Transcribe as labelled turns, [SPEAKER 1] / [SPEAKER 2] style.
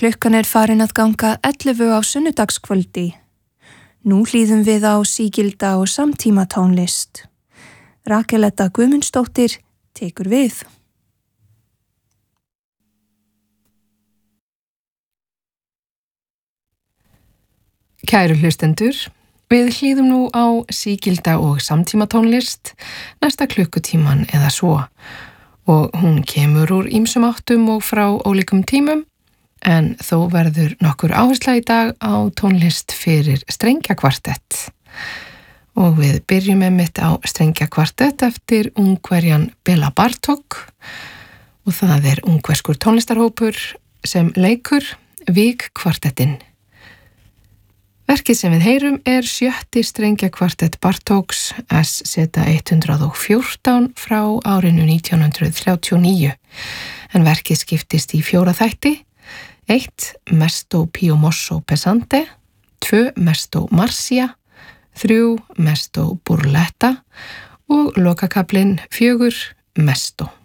[SPEAKER 1] Klukkan farin að ganga 11 á sunnudagskvöldi. Nú hlýðum við á sígilda og samtíma tónlist. Rakel Edda Guðmundsdóttir tekur við.
[SPEAKER 2] Kæru hlustendur, við hlýðum nú á sígilda og samtíma tónlist næsta klukkutíman eða svo og hún kemur úr ýmsum áttum og frá ólíkum tímum en þó verður nokkur áhersla í dag á tónlist fyrir strengjakvartett. Og við byrjum einmitt á strengjakvartett eftir Ungverjan Béla Bartók og það ungverskur tónlistarhópur sem leikur Vígkvartettinn. Verkið sem við heyrum 7. strengjakvartett Bartóks SZ-114 frá árinu 1939 en verkið skiptist í 4 þætti. 1. Mesto Pio Mosso Pesante, 2. Mesto Marcia, 3. Mesto Burletta og lokakablinn 4. Mesto.